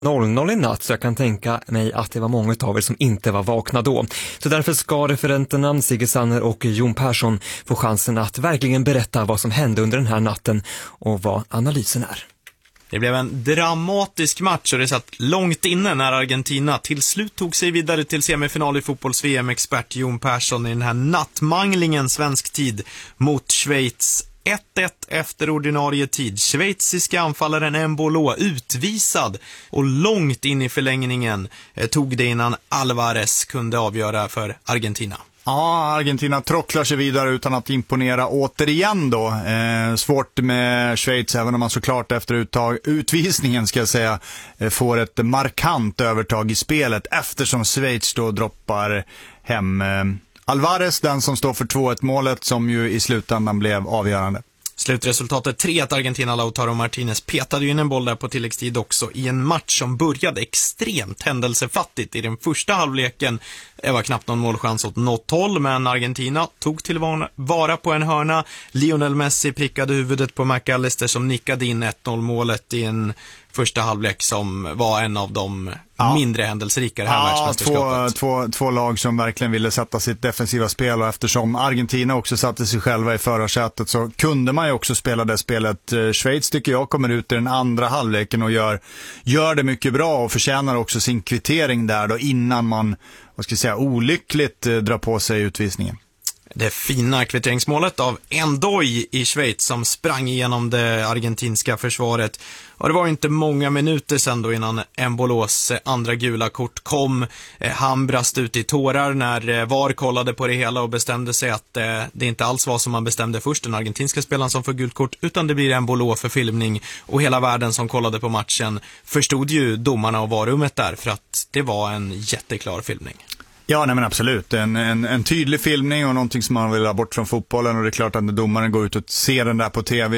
00 i natt, så jag kan tänka mig att det var många av er som inte var vakna då. Så därför ska referenterna Sigge Sanner och Jon Persson få chansen att verkligen berätta vad som hände under den här natten och vad analysen är. Det blev en dramatisk match och det satt långt inne när Argentina till slut tog sig vidare till semifinal i fotbolls-VM-expert Jon Persson i den här nattmanglingen svensk tid mot Schweiz. 1-1 efter ordinarie tid. Schweiziska anfallaren Embolo utvisad och långt in i förlängningen tog det innan Alvarez kunde avgöra för Argentina. Ja, Argentina trocklar sig vidare utan att imponera återigen då. Svårt med Schweiz, även om man såklart efter utvisningen ska jag säga får ett markant övertag i spelet, eftersom Schweiz då droppar hem Alvarez, den som står för 2-1 målet som ju i slutändan blev avgörande. Slutresultatet 3-1 Argentina. Lautaro Martinez petade ju in en boll där på tilläggstid också i en match som började extremt händelsefattigt. I den första halvleken var knappt någon målchans åt något håll, men Argentina tog till vara på en hörna. Lionel Messi prickade huvudet på McAllister som nickade in 1-0 målet i en första halvlek som var en av de mindre händelserika det här världsmästerskapet. Två lag som verkligen ville sätta sitt defensiva spel, och eftersom Argentina också satte sig själva i förarsätet så kunde man ju också spela det spelet. Schweiz tycker jag kommer ut i den andra halvleken och gör det mycket bra och förtjänar också sin kvittering där då, innan man, vad ska jag säga, olyckligt drar på sig utvisningen. Det fina kvitteringsmålet av Endoy i Schweiz som sprang igenom det argentinska försvaret. Och det var inte många minuter sedan då innan Embolos andra gula kort kom. Han brast ut i tårar när VAR kollade på det hela och bestämde sig att det inte alls var som man bestämde först, den argentinska spelaren som får gult kort, utan det blir Embolo för filmning. Och hela världen som kollade på matchen förstod ju domarna och VAR-rummet där, för att det var en jätteklar filmning. Ja, nej men absolut. En tydlig filmning och någonting som man vill ha bort från fotbollen, och det är klart att när domaren går ut och ser den där på tv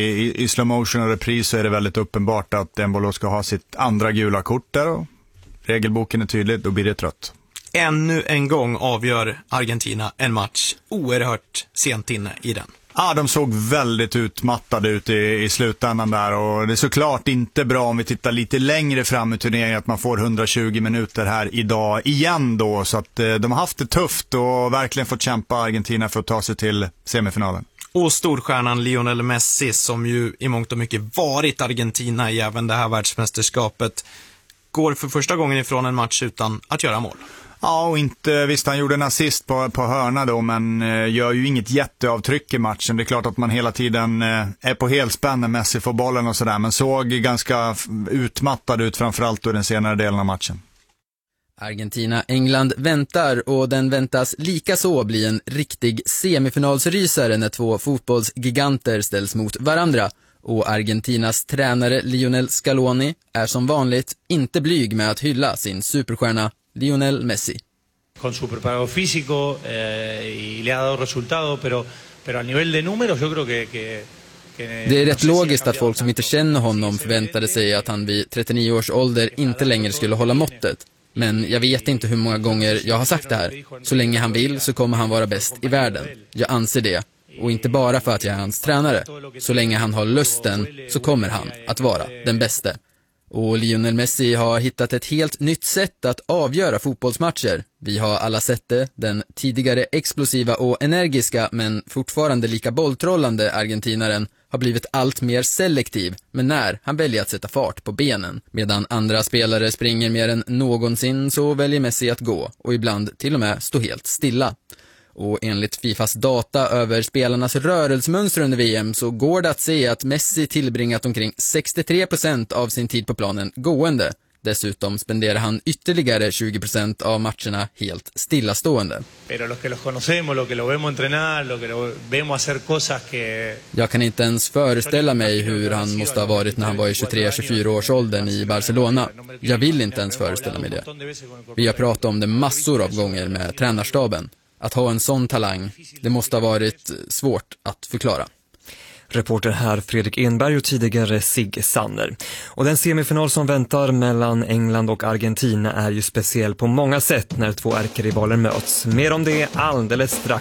i slow motion och repris så är det väldigt uppenbart att Embolo ska ha sitt andra gula kort där, och regelboken är tydlig, då blir det trött. Ännu en gång avgör Argentina en match oerhört sent inne i den. Ja, de såg väldigt utmattade ut i slutändan där, och det är såklart inte bra om vi tittar lite längre fram i turneringen att man får 120 minuter här idag igen då, så att de har haft det tufft och verkligen fått kämpa Argentina för att ta sig till semifinalen. Och storstjärnan Lionel Messi, som ju i mångt och mycket varit Argentina i även det här världsmästerskapet, går för första gången ifrån en match utan att göra mål. Ja, och inte, visst han gjorde en assist på hörna då, men gör ju inget jätteavtryck i matchen. Det är klart att man hela tiden är på helspänn när Messi får bollen och sådär, men såg ganska utmattad ut framförallt då i den senare delen av matchen. Argentina-England väntar, och den väntas lika så bli en riktig semifinalsrysare när två fotbollsgiganter ställs mot varandra. Och Argentinas tränare Lionel Scaloni är som vanligt inte blyg med att hylla sin superstjärna Lionel Messi. Con su preparo físico y le ha dado resultado, pero a nivel de números yo creo que det är rätt logiskt att folk som inte känner honom förväntade sig att han vid 39 års ålder inte längre skulle hålla måttet. Men jag vet inte hur många gånger jag har sagt det här. Så länge han vill så kommer han vara bäst i världen. Jag anser det. Och inte bara för att jag är hans tränare. Så länge han har lusten så kommer han att vara den bästa. Och Lionel Messi har hittat ett helt nytt sätt att avgöra fotbollsmatcher. Vi har alla sett det, den tidigare explosiva och energiska men fortfarande lika bolltrollande argentinaren har blivit allt mer selektiv, men när han väljer att sätta fart på benen. Medan andra spelare springer mer än någonsin så väljer Messi att gå, och ibland till och med stå helt stilla. Och enligt Fifas data över spelarnas rörelsemönster under VM så går det att se att Messi tillbringat omkring 63% av sin tid på planen gående. Dessutom spenderar han ytterligare 20% av matcherna helt stillastående. Jag kan inte ens föreställa mig hur han måste ha varit när han var i 23-24 års åldern i Barcelona. Jag vill inte ens föreställa mig det. Vi har pratat om det massor av gånger med tränarstaben. Att ha en sån talang, det måste ha varit svårt att förklara. Reporter här Fredrik Enberg och tidigare Sigge Sanner. Och den semifinal som väntar mellan England och Argentina är ju speciell på många sätt när två ärkerivaler möts. Mer om det alldeles strax.